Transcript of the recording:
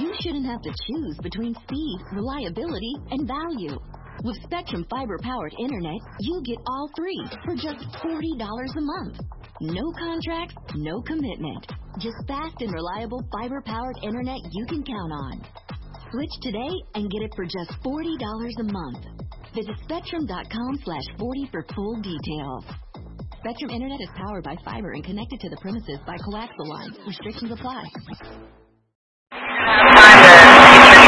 you shouldn't have to choose between speed, reliability, and value. With Spectrum fiber-powered internet, you get all three for just $40 a month. No contracts, no commitment. Just fast and reliable fiber-powered internet you can count on. Switch today and get it for just $40 a month. Visit Spectrum.com/40 for full details. Spectrum Internet is powered by fiber and connected to the premises by coaxial lines. Restrictions apply.